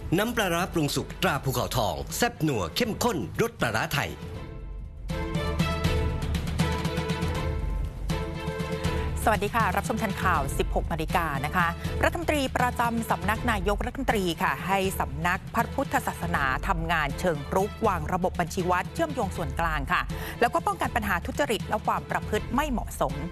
น้ำปลาร้าปรุงสุกตราภูเขาทองแซ่บนัวเข้มข้นรสปลาร้าไทยสวัสดีค่ะรับชมทันข่าว 16 นาฬิกานะคะรัฐมนตรีประจำสำนักนายกรัฐมนตรีค่ะให้สำนักพระพุทธศาสนาทำงานเชิงรุกวางระบบบัญชีวัดเชื่อมโยงส่วนกลางค่ะแล้วก็ป้องกันปัญหาทุจริตและความประพฤติไม่เหมาะสม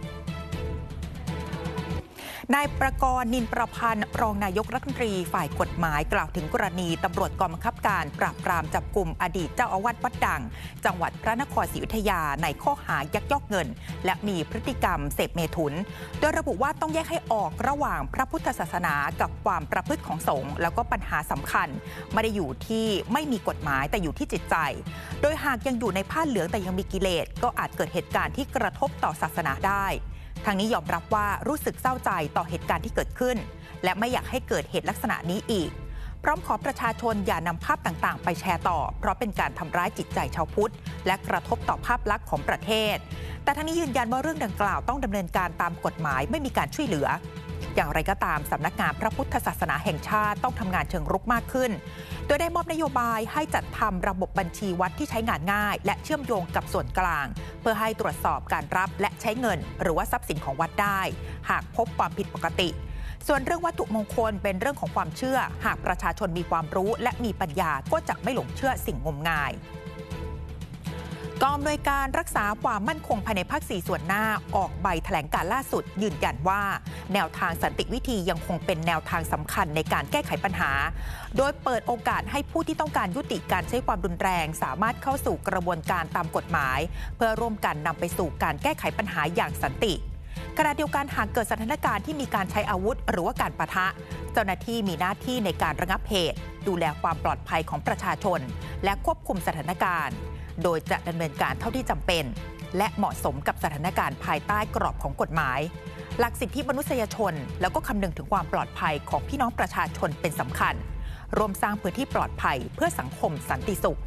นายประกรณ์ นินประพันธ์รองนายกรัฐมนตรีฝ่ายกฎหมายกล่าวถึงกรณีตำรวจกองบังคับการปราบปรามจับกุมอดีตเจ้าอาวาสวัดดังจังหวัดพระนครศรีอยุธยาในข้อหายักยอกเงินและมีพฤติกรรมเสพเมถุนโดยระบุว่าต้องแยกให้ออกระหว่างพระพุทธศาสนากับความประพฤติของสงฆ์แล้วก็ปัญหาสำคัญไม่ได้อยู่ที่ไม่มีกฎหมายแต่อยู่ที่จิตใจโดยหากยังอยู่ในผ้าเหลืองแต่ยังมีกิเลสก็อาจเกิดเหตุการณ์ที่กระทบต่อศาสนาได้ทางนี้ยอมรับว่ารู้สึกเศร้าใจต่อเหตุการณ์ที่เกิดขึ้นและไม่อยากให้เกิดเหตุลักษณะนี้อีกพร้อมขอประชาชนอย่านำภาพต่างๆไปแชร์ต่อเพราะเป็นการทำร้ายจิตใจชาวพุทธและกระทบต่อภาพลักษณ์ของประเทศแต่ทางนี้ยืนยันว่าเรื่องดังกล่าวต้องดำเนินการตามกฎหมายไม่มีการช่วยเหลืออย่างไรก็ตามสำนักงานพระพุทธศาสนาแห่งชาติต้องทำงานเชิงรุกมากขึ้นโดยได้มอบนโยบายให้จัดทำระบบบัญชีวัดที่ใช้งานง่ายและเชื่อมโยงกับส่วนกลางเพื่อให้ตรวจสอบการรับและใช้เงินหรือว่าทรัพย์สินของวัดได้หากพบความผิดปกติส่วนเรื่องวัตถุมงคลเป็นเรื่องของความเชื่อหากประชาชนมีความรู้และมีปัญญาก็จะไม่หลงเชื่อสิ่งงมงายกองอำนวยการรักษาความมั่นคงภายในภาค 4 ส่วนหน้าออกใบแถลงการล่าสุดยืนยันว่าแนวทางสันติวิธียังคงเป็นแนวทางสำคัญในการแก้ไขปัญหาโดยเปิดโอกาสให้ผู้ที่ต้องการยุติการใช้ความรุนแรงสามารถเข้าสู่กระบวนการตามกฎหมายเพื่อร่วมกันนำไปสู่การแก้ไขปัญหาอย่างสันติขณะเดียวกันหากเกิดสถานการณ์ที่มีการใช้อาวุธหรือว่าการปะทะเจ้าหน้าที่มีหน้าที่ในการระงับเหตุดูแลความปลอดภัยของประชาชนและควบคุมสถานการณ์โดยจะดำเนินการเท่าที่จำเป็นและเหมาะสมกับสถานการณ์ภายใต้กรอบของกฎหมายหลักสิทธิมนุษยชนแล้วก็คำนึงถึงความปลอดภัยของพี่น้องประชาชนเป็นสำคัญรวมสร้างพื้นที่ปลอดภัยเพื่อสังคมสันติสุข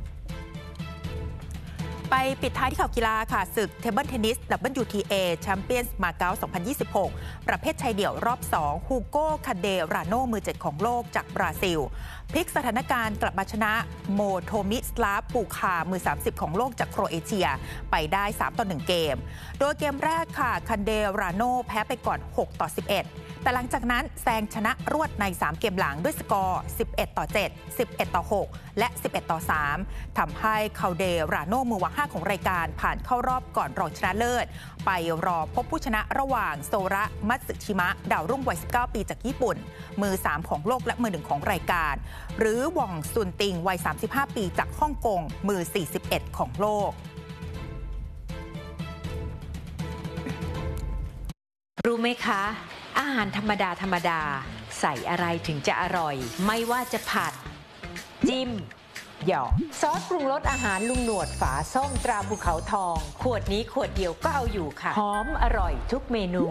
ไปปิดท้ายที่ข่าวกีฬาค่ะศึกเทเบิลเทนนิส WTA แชมเปี้ยนส์มาเก๊า 2026 ประเภทชายเดี่ยวรอบ 2 ฮูโก้ คาเดราโนมือ 7 ของโลกจากบราซิลพลิกสถานการณ์กลับมาชนะโมโทมิสลาฟปูคามือ 30 ของโลกจากโครเอเชียไปได้ 3-1 เกมโดยเกมแรกค่ะคาเดราโนแพ้ไปก่อน 6-11 แต่หลังจากนั้นแซงชนะรวดใน 3 เกมหลังด้วยสกอร์ 11-7 11-6 และ 11-3 ทำให้คาเดราโนมือวาง 5 ของรายการผ่านเข้ารอบก่อนรองชนะเลิศไปรอพบผู้ชนะระหว่างโซระมัตสึชิมะดาวรุ่งวัย 19 ปีจากญี่ปุ่นมือ 3 ของโลกและมือ 1 ของรายการหรือว่องซุนติงวัย 35 ปีจากฮ่องกงมือ 41 ของโลกรู้ไหมคะอาหารธรรมดาใส่อะไรถึงจะอร่อยไม่ว่าจะผัดจิ้มหยอกซอสปรุงรสอาหารลุงหนวดฝาส้มตราภูเขาทองขวดนี้ขวดเดียวก็เอาอยู่ค่ะหอมอร่อยทุกเมนู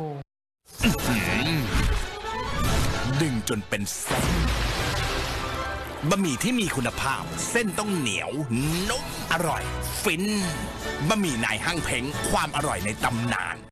ดึงจนเป็นเส้นบะหมี่ที่มีคุณภาพเส้นต้องเหนียวนุ่มอร่อยฟินบะหมี่นายห้างเพ็งความอร่อยในตำนาน